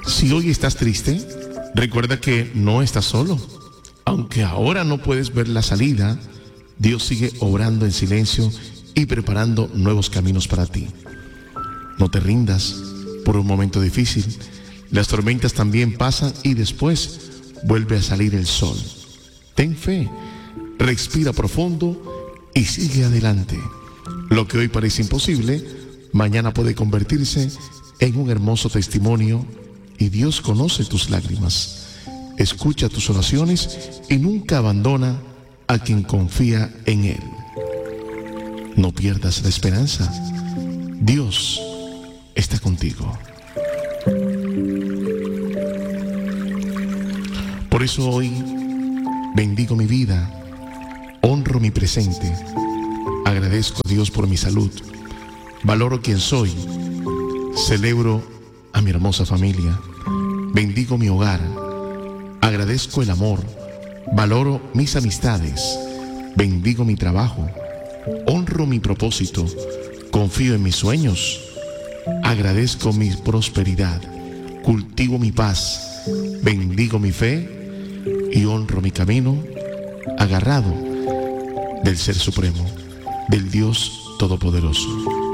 Si hoy estás triste, recuerda que no estás solo. Aunque ahora no puedes ver la salida, Dios sigue obrando en silencio y preparando nuevos caminos para ti. No te rindas por un momento difícil. Las tormentas también pasan y después vuelve a salir el sol. Ten fe, respira profundo y sigue adelante. Lo que hoy parece imposible, mañana puede convertirse en un hermoso testimonio y Dios conoce tus lágrimas. Escucha tus oraciones y nunca abandona a quien confía en Él. No pierdas la esperanza. Dios está contigo. Por eso hoy bendigo mi vida, honro mi presente, agradezco a Dios por mi salud, valoro quién soy, celebro a mi hermosa familia, bendigo mi hogar, agradezco el amor, valoro mis amistades, bendigo mi trabajo, honro mi propósito, confío en mis sueños, agradezco mi prosperidad, cultivo mi paz, bendigo mi fe y honro mi camino agarrado del Ser Supremo, del Dios Todopoderoso.